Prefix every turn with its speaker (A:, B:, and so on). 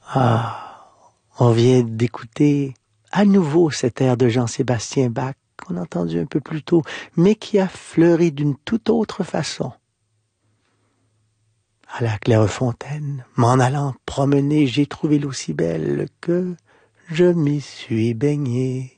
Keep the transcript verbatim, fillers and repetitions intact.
A: Ah, on vient d'écouter à nouveau cet air de Jean-Sébastien Bach qu'on a entendu un peu plus tôt, mais qui a fleuri d'une toute autre façon. À la Clairefontaine, m'en allant promener, j'ai trouvé l'eau si belle que je m'y suis baigné.